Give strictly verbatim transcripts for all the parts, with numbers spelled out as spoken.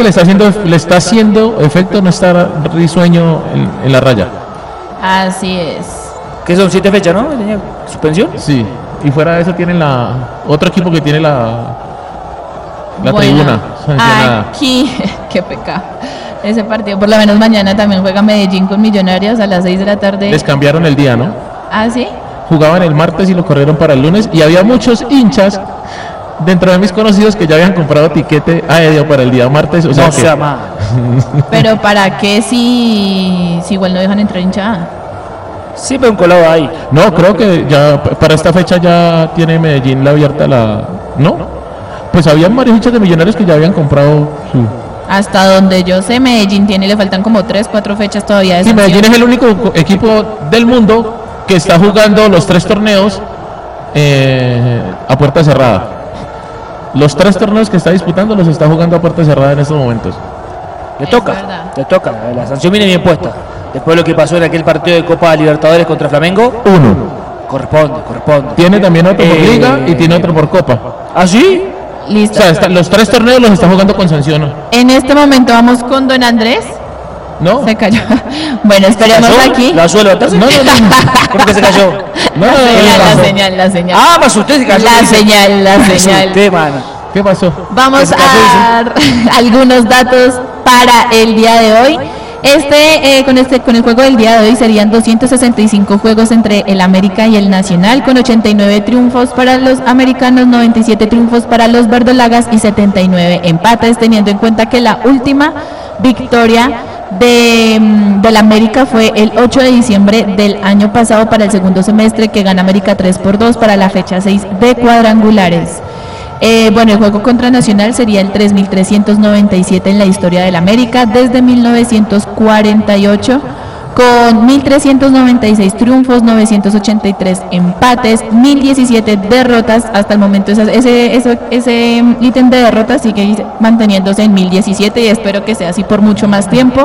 que le está haciendo, le está haciendo efecto no estar risueño en, en la raya. Así es. Que son siete fechas, ¿no? ¿Tenía suspensión? Sí, y fuera de eso tienen la otro equipo que tiene la la Bueno, tribuna sancionada. Aquí, qué pecado. Ese partido, por lo menos mañana también juega Medellín con Millonarios a las seis de la tarde. Les cambiaron el día, ¿no? ¿Ah, sí? Jugaban el martes y lo corrieron para el lunes y había muchos hinchas dentro de mis conocidos que ya habían comprado tiquete aéreo para el día martes, o sea, No que- sea más. Pero ¿para qué si, si igual no dejan entrar hinchada? Siempre un colado ahí. No, creo que ya p- para esta fecha ya tiene Medellín la abierta la... ¿No? Pues habían varios hinchas de Millonarios que ya habían comprado su... Hasta donde yo sé, Medellín tiene, le faltan como tres, cuatro fechas todavía de Sí, sanción. Medellín es el único co- equipo del mundo que está jugando los tres torneos eh, a puerta cerrada. Los tres torneos que está disputando los está jugando a puerta cerrada en estos momentos. Le Es toca, verdad. le toca. La sanción viene bien puesta. Después de lo que pasó en aquel partido de Copa Libertadores contra Flamengo, Uno. corresponde, corresponde. Tiene también otro por Eh, liga y tiene otro por copa. ¿Ah, sí? O Listo. sea, está- los tres torneos los está jugando con sanción, En este momento vamos con don Andrés. ¿no? Se cayó. Bueno, esperemos ¿Cayó? aquí. ¿La suelo levantarse? No, no, no. ¿Cómo que se cayó? No, La no, no, señal, no, la no. señal, la señal. Ah, me asusté, se cayó. La dice. señal, la Me señal. asusté, mano. ¿Qué pasó? Vamos Se a cayó, dar algunos datos para el día de hoy. Este, eh, con este, con el juego del día de hoy serían doscientos sesenta y cinco juegos entre el América y el Nacional, con ochenta y nueve triunfos para los americanos, noventa y siete triunfos para los verdolagas y setenta y nueve empates, teniendo en cuenta que la última victoria de, mm, del América fue el ocho de diciembre del año pasado para el segundo semestre, que gana América tres por dos para la fecha seis de cuadrangulares. Eh, bueno, el juego contra Nacional sería el tres mil trescientos noventa y siete en la historia del América desde mil novecientos cuarenta y ocho, con mil trescientos noventa y seis triunfos, novecientos ochenta y tres empates, mil diecisiete derrotas. Hasta el momento esa- ese, ese, ese mm, ítem de derrotas sigue manteniéndose en mil diecisiete y espero que sea así por mucho más tiempo.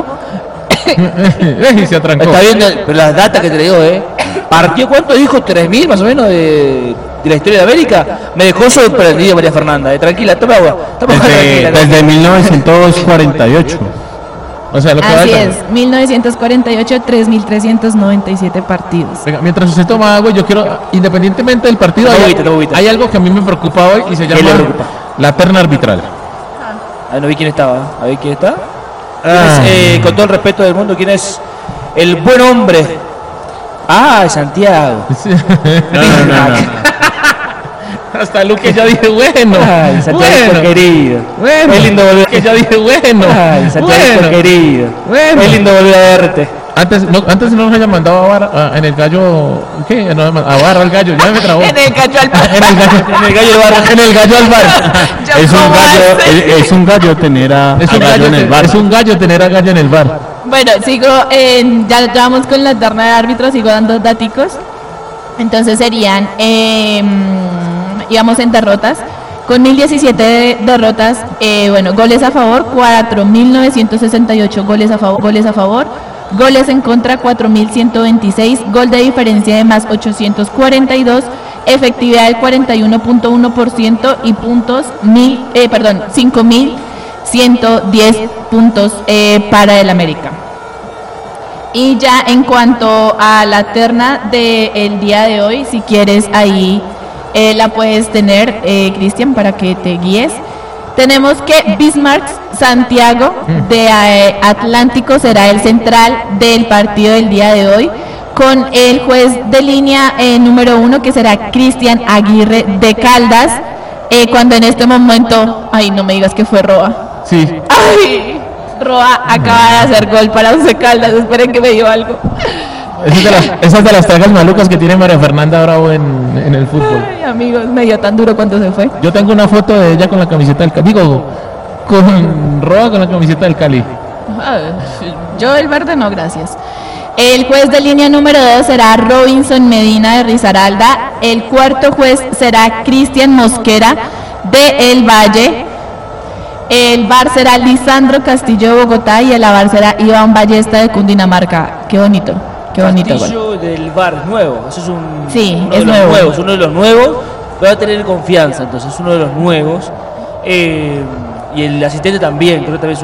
Y se atrancó. Está viendo, pero las datas que te digo, ¿eh? ¿Partió cuánto dijo? ¿tres mil más o menos de, de la historia de América? Me dejó sorprendido María Fernanda. Eh, tranquila, toma agua. Toma agua, Desde, tranquila. desde mil novecientos cuarenta y ocho. O sea, lo que Así falta. es, mil novecientos cuarenta y ocho, tres mil trescientos noventa y siete partidos. Venga, mientras usted toma agua, yo quiero, independientemente del partido, Toma hay, agüita, toma agüita. hay algo que a mí me preocupa hoy y se ¿Qué llama le preocupa? la terna arbitral. Ah, no vi quién estaba. A ver quién está. ¿Quién Ah. es, eh, con todo el respeto del mundo, quién es el buen hombre? Ah, es Santiago. Sí. No, no, no, no. Hasta Luque ya dije, bueno, Ay, Santiago bueno, querido. bueno, Es lindo volver. que ya dije, bueno, Ay, Santiago bueno. querido. Bueno. Es lindo volver a verte. Antes no, antes no nos había mandado a bar, a- en el gallo, ¿qué? No, a bar al gallo, ya me trabó. En el cacho al En el gallo, En el gallo del bar. en el gallo al bar. Yo Es un cómo gallo, hace. es, es un gallo tener a, Es a un gallo gallo, en el te- bar. es un gallo tener a gallo en el bar. Bueno, sigo, eh, ya, ya vamos con la terna de árbitros, sigo dando daticos. Entonces serían, eh, íbamos en derrotas, con mil diecisiete de- derrotas, eh, bueno, goles a favor, cuatro mil novecientos sesenta y ocho goles a favor, goles a favor, goles en contra, cuatro mil ciento veintiséis, gol de diferencia de más ochocientos cuarenta y dos, efectividad del cuarenta y uno punto uno por ciento y puntos, mil, eh, perdón, cinco mil ciento diez puntos eh, para el América. Y ya en cuanto a la terna del día de hoy, si quieres ahí eh, la puedes tener, eh, Cristian, para que te guíes. Tenemos que Bismarck Santiago de eh, Atlántico será el central del partido del día de hoy, con el juez de línea eh, número uno, que será Cristian Aguirre de Caldas, eh, cuando en este momento, ay, no me digas que fue Roa. Sí. Ay, Roa acaba de hacer gol para Once Caldas, esperen que me dio algo. Esas de las, esas de las tragas malucas que tiene María Fernanda Bravo en, en el fútbol. Ay, amigos, me dio tan duro cuando se fue. Yo tengo una foto de ella con la camiseta del Cali. Digo, con Roa con la camiseta del Cali. Ay, yo el verde no, gracias. El juez de línea número dos será Robinson Medina de Risaralda. El cuarto juez será Cristian Mosquera de El Valle. El V A R será Lisandro Castillo de Bogotá y el A V A R será Iván Ballesta de Cundinamarca. Qué bonito, qué bonito gol. Castillo del bar nuevo. Eso es un. Sí, uno es de los nuevo. nuevos, uno de los nuevos. Va a tener confianza, entonces, uno de los nuevos. Eh, y el asistente también, creo que también es